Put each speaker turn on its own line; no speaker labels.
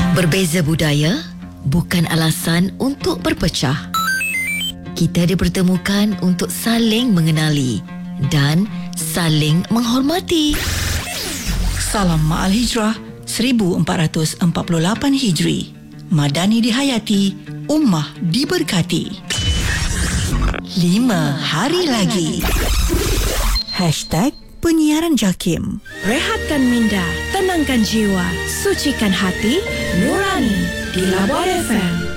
Berbeza budaya bukan alasan untuk berpecah. Kita dipertemukan untuk saling mengenali dan saling menghormati.
Salam Ma'al Hijrah 1448 Hijri. Madani dihayati, ummah diberkati. 5 hari lagi. #Penyiaran JAKIM.
Rehatkan minda, tenangkan jiwa, sucikan hati, nurani di Labuan FM.